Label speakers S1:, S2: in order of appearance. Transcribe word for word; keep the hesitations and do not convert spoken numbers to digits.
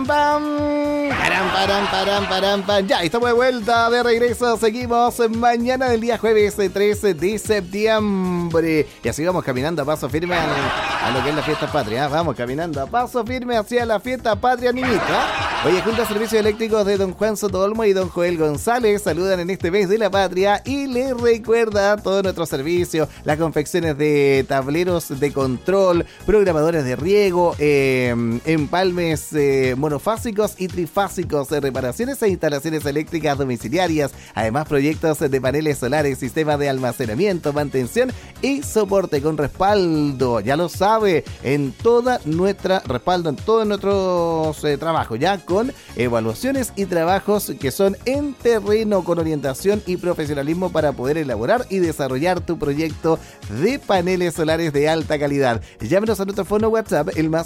S1: pam, pam. Param, param, param, param, pam. Ya, estamos de vuelta, de regreso. Seguimos mañana del día jueves trece de septiembre. Y así vamos caminando a paso firme a, a lo que es la fiesta patria. Vamos caminando a paso firme hacia la fiesta patria, niñita. Oye, Junta de Servicios Eléctricos de don Juan Soto Olmo y don Joel González saludan en este mes de la patria y les recuerda todo nuestro servicio, las confecciones de tableros de control, programadores de riego, eh, empalmes eh, monofásicos y trifásicos, de reparaciones e instalaciones eléctricas domiciliarias, además proyectos de paneles solares, sistemas de almacenamiento, mantención y soporte con respaldo, ya lo sabe, en toda nuestra respaldo, en todos nuestros eh, trabajos, ya con evaluaciones y trabajos que son en terreno, con orientación y profesionalismo para poder elaborar y desarrollar tu proyecto de paneles solares de alta calidad. Llámenos a nuestro fono WhatsApp, el más